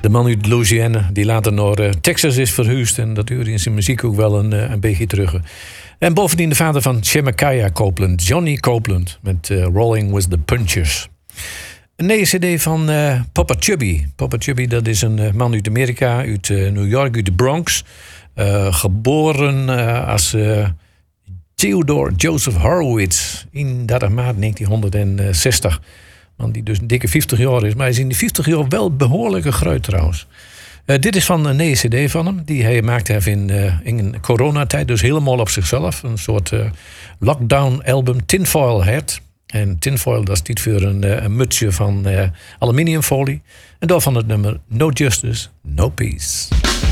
De man uit Louisiana, die later naar Texas is verhuisd. En dat hoor je in zijn muziek ook wel een beetje terug. En bovendien de vader van Chemical Copeland, Johnny Copeland. Met Rolling with the Punchers. Een nieuwe cd van Papa Chubby. Papa Chubby, dat is een man uit Amerika, uit New York, uit de Bronx. Geboren als Theodore Joseph Horowitz in 30 maart 1960. Man die dus een dikke 50 jaar is. Maar hij is in die 50 jaar wel behoorlijk groot trouwens. Dit is van een nieuwe cd van hem. Die hij maakte in een coronatijd. Dus helemaal op zichzelf. Een soort lockdown album. Tinfoil Hat. En tinfoil, dat is niet voor een mutsje van aluminiumfolie. En daarvan het nummer No Justice, No Peace.